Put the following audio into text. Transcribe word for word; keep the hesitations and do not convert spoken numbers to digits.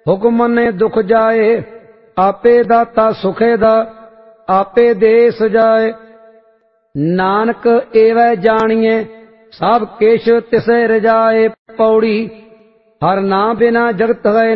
हुक्म ने दुख जाए, आपे दाता सुखे दा, आपे दे सजाए। नानक एवै जानिए, सब किश तिसे रजाए। पौड़ी हर नाम बिना जगत है